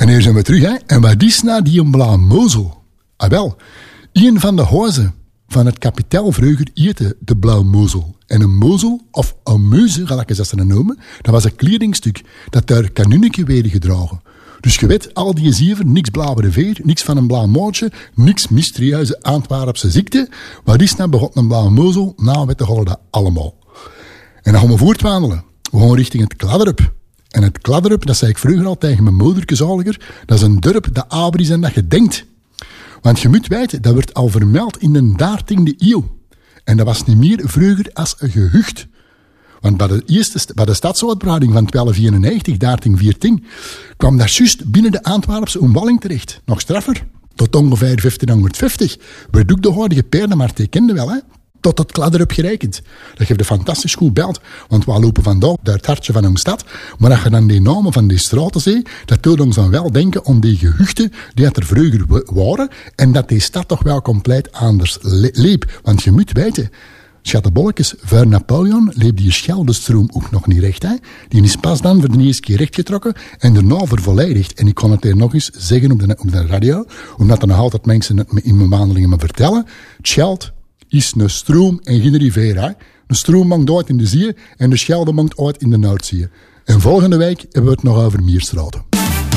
En hier zijn we terug, hè. En wat is nou die een Blauwmozel? Ah wel, een van de huizen van het kapitaal vroeger heette de Blauwmozel. En een mozel, of een muze, ga ik eens dat noemen, dat was een kledingstuk dat daar kanunniken werden gedragen. Dus je weet, al die zeven, niks blauwe veer, niks van een blauw mootje, niks mysterieuze Antwerpse ziekte. Wat is nou begot een Blauwmozel? Nou, we weten dat allemaal. En dan gaan we voortwandelen. We gaan richting het Kladderup. En het Kladderup, dat zei ik vroeger al tegen mijn moederke zaliger, dat is een dorp dat ouder is dan dat je denkt. Want je moet weten, dat werd al vermeld in de 13e eeuw. En dat was niet meer vroeger als een gehucht. Want bij de stadsuitbreiding van 1291, 1314, kwam dat juist binnen de Antwerpse omwalling terecht. Nog straffer. Tot ongeveer 1550 werd ook de huidige Peerdemarkt, kende wel, hè? Tot het Kladderup gerekend. Dat geeft een fantastisch goed beeld. Want we lopen vandaag door het hartje van onze stad. Maar als je dan die namen van die straten ziet, dat doet ons dan wel denken aan die gehuchten die er vroeger waren. En dat die stad toch wel compleet anders leep. Want je moet weten, schattebolletjes, voor Napoleon leep die Scheldestroom ook nog niet recht. Hè? Die is pas dan voor de eerste keer rechtgetrokken en daarna vervolledigd. En ik kon het hier nog eens zeggen op de radio, omdat er nog altijd mensen het in mijn wandelingen me vertellen. Scheld is een stroom en geen rivier. Hè? Een stroom mangt uit in de zee en de Schelde mangt uit in de Noordzee. En volgende week hebben we het nog over Meerstraten.